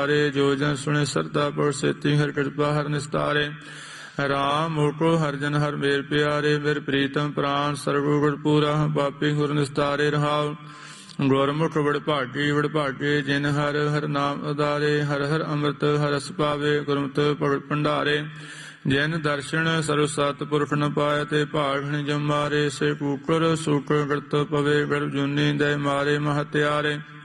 ਵਿਚਾਰੇ। ਜੋ ਜਨ ਸੁਣੇ ਸਰਦਾ ਪੁਰ ਸੇਤੀ ਹਰਿ ਕਿਰਪਾ ਹਰਿ ਨਿਸਤਾਰੇ। ਰਾਮ ਮੋਟੋ ਹਰਿ ਜਨ ਹਰਿ ਮੇਰ ਪਿਆਰੇ। ਮੇਰ ਪ੍ਰੀਤਮ ਪ੍ਰਾਨ ਸਰਗੁ ਗੁਰ ਪੂਰਾ। ਪਾਪੀ ਗੁਰ ਨਿਸਤਾਰੇ ਰਹਾਉ। ਗੁਰਮੁਖ ਵਡਭਾਗੇ ਜਿਨ ਹਰ ਹਰ ਨਾਮ ਉਦਾਰੇ। ਹਰ ਹਰ ਅੰਮ੍ਰਿਤ ਹਰ ਰਸ ਪਾਵੇ। ਗੁਰਮਤਿ ਭਗਤ ਭੰਡਾਰੇ। ਜਿਨ ਦਰਸ਼ਨ ਸਰਬ ਸਤ ਪੁਰਖ ਨ ਪਾਇ। ਤੇ ਭਾਗਣ ਜਮਾਰੇ। ਸੇ ਕੂਕਰ ਸੂਕਰ ਗਰਤ ਪਵੇ। ਗਰਭ ਜੂਨੀ ਦੈ ਮਾਰੇ ਮਹਤਿਆਰੇ।